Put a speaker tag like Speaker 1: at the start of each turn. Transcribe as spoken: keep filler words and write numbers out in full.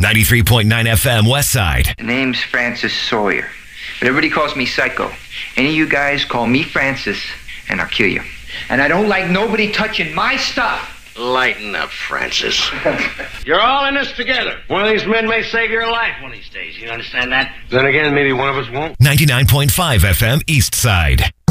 Speaker 1: ninety-three point nine F M West Side.
Speaker 2: The name's Francis Sawyer, but everybody calls me Psycho. Any of you guys call me Francis, and I'll kill you. And I don't like nobody touching my stuff.
Speaker 3: Lighten up, Francis. You're all in this together. One of these men may save your life one of these days. You understand that? Then again, maybe one of us won't.
Speaker 1: ninety-nine point five F M East Side.